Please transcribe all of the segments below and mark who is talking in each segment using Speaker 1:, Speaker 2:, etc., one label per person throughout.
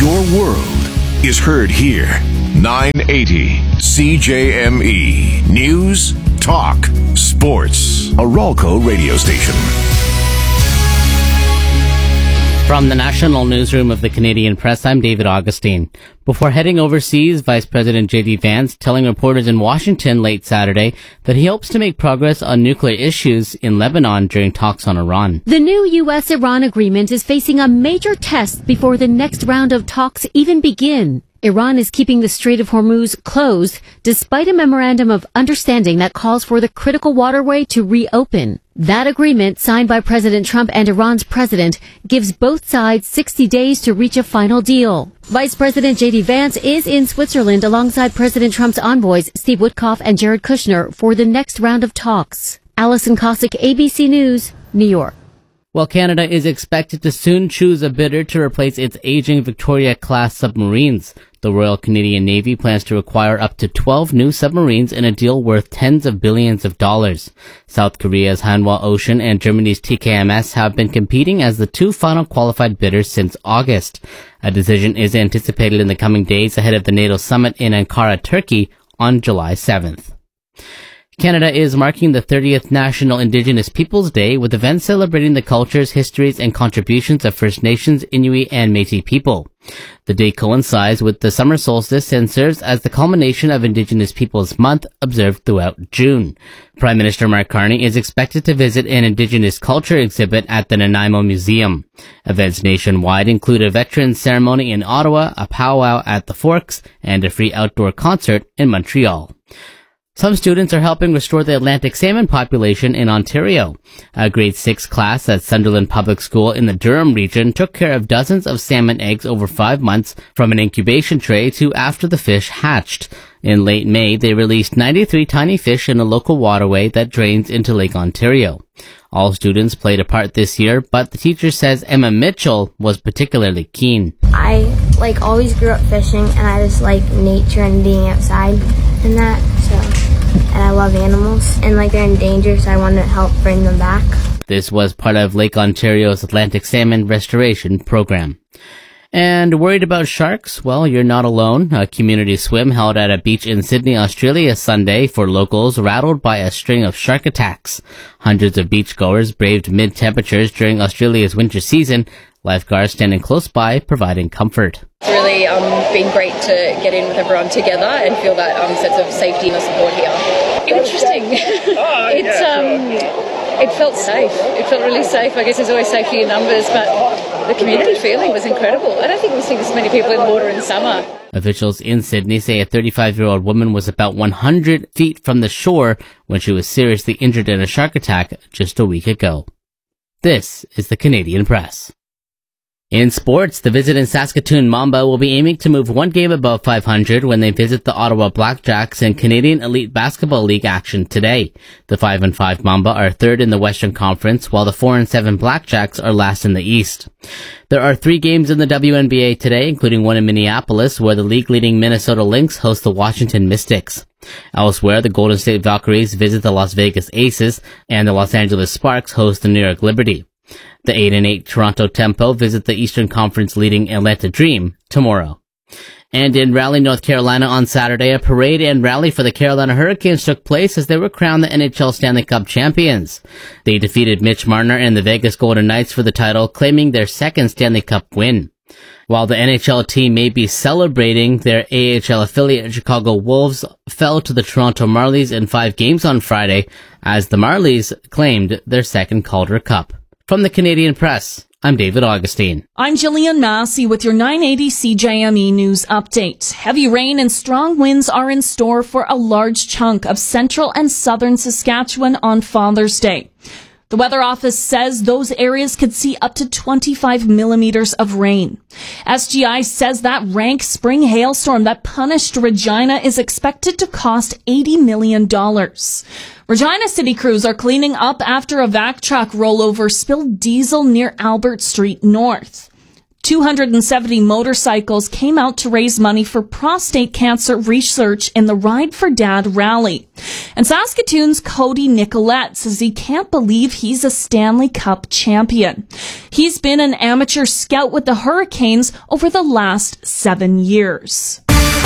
Speaker 1: Your world is heard here. 980 CJME. News, talk, sports. A Ralco radio station.
Speaker 2: From the National Newsroom of the Canadian Press, I'm David Augustine. Before heading overseas, Vice President J.D. Vance telling reporters in Washington late Saturday that he hopes to make progress on nuclear issues in Lebanon during talks on Iran.
Speaker 3: The new U.S.-Iran agreement is facing a major test before the next round of talks even begin. Iran is keeping the Strait of Hormuz closed despite a memorandum of understanding that calls for the critical waterway to reopen. That agreement, signed by President Trump and Iran's president, gives both sides 60 days to reach a final deal. Vice President J.D. Vance is in Switzerland alongside President Trump's envoys Steve Witkoff and Jared Kushner for the next round of talks. Alison Cossack, ABC News, New York.
Speaker 2: Well, Canada is expected to soon choose a bidder to replace its aging Victoria-class submarines. The Royal Canadian Navy plans to acquire up to 12 new submarines in a deal worth tens of billions of dollars. South Korea's Hanwha Ocean and Germany's TKMS have been competing as the two final qualified bidders since August. A decision is anticipated in the coming days ahead of the NATO summit in Ankara, Turkey on July 7th. Canada is marking the 30th National Indigenous Peoples Day with events celebrating the cultures, histories, and contributions of First Nations, Inuit, and Métis people. The day coincides with the summer solstice and serves as the culmination of Indigenous Peoples Month observed throughout June. Prime Minister Mark Carney is expected to visit an Indigenous culture exhibit at the Nanaimo Museum. Events nationwide include a veterans ceremony in Ottawa, a powwow at the Forks, and a free outdoor concert in Montreal. Some students are helping restore the Atlantic salmon population in Ontario. A grade 6 class at Sunderland Public School in the Durham region took care of dozens of salmon eggs over 5 months from an incubation tray to after the fish hatched. In late May, they released 93 tiny fish in a local waterway that drains into Lake Ontario. All students played a part this year, but the teacher says Emma Mitchell was particularly keen.
Speaker 4: I always grew up fishing, and I just like nature and being outside and that, and I love animals, and they're in danger, so I want to help bring them back.
Speaker 2: This was part of Lake Ontario's Atlantic Salmon Restoration Program. And worried about sharks? Well, you're not alone. A community swim held at a beach in Sydney, Australia Sunday for locals rattled by a string of shark attacks. Hundreds of beachgoers braved mid-temperatures during Australia's winter season, lifeguards standing close by providing comfort.
Speaker 5: It's really been great to get in with everyone together and feel that sense of safety and support here. Interesting. It felt safe. It felt really safe. I guess there's always safety in numbers, but the community feeling was incredible. I don't think we've seen this many people in water in summer.
Speaker 2: Officials in Sydney say a 35-year-old woman was about 100 feet from the shore when she was seriously injured in a shark attack just a week ago. This is the Canadian Press. In sports, the visiting Saskatoon Mamba will be aiming to move one game above 500 when they visit the Ottawa Blackjacks in Canadian Elite Basketball League action today. The 5-5 Mamba are third in the Western Conference, while the 4-7 Blackjacks are last in the East. There are 3 games in the WNBA today, including one in Minneapolis, where the league-leading Minnesota Lynx host the Washington Mystics. Elsewhere, the Golden State Valkyries visit the Las Vegas Aces, and the Los Angeles Sparks host the New York Liberty. The 8-8 Toronto Tempo visit the Eastern Conference leading Atlanta Dream tomorrow. And in Raleigh, North Carolina on Saturday, a parade and rally for the Carolina Hurricanes took place as they were crowned the NHL Stanley Cup champions. They defeated Mitch Marner and the Vegas Golden Knights for the title, claiming their second Stanley Cup win. While the NHL team may be celebrating, their AHL affiliate Chicago Wolves fell to the Toronto Marlies in 5 games on Friday as the Marlies claimed their second Calder Cup. From the Canadian Press, I'm David Augustine.
Speaker 6: I'm Jillian Massey with your 980 CJME News Update. Heavy rain and strong winds are in store for a large chunk of central and southern Saskatchewan on Father's Day. The Weather Office says those areas could see up to 25 millimeters of rain. SGI says that rank spring hailstorm that punished Regina is expected to cost $80 million. Regina city crews are cleaning up after a vac truck rollover spilled diesel near Albert Street North. 270 motorcycles came out to raise money for prostate cancer research in the Ride for Dad rally. And Saskatoon's Cody Nicolette says he can't believe he's a Stanley Cup champion. He's been an amateur scout with the Hurricanes over the last 7 years.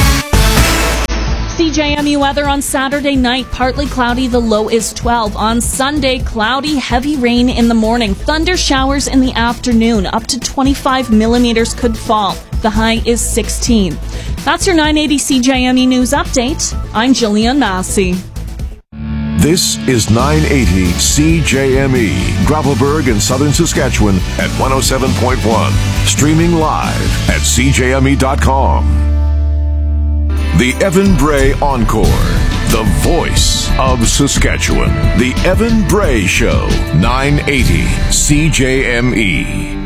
Speaker 6: CJME weather on Saturday night, partly cloudy, the low is 12. On Sunday, cloudy, heavy rain in the morning, thunder showers in the afternoon, up to 25 millimeters could fall. The high is 16. That's your 980 CJME News Update. I'm Jillian Massey.
Speaker 1: This is 980 CJME, Gravelburg in southern Saskatchewan at 107.1. Streaming live at CJME.com. The Evan Bray Encore, the voice of Saskatchewan. The Evan Bray Show, 980 CJME.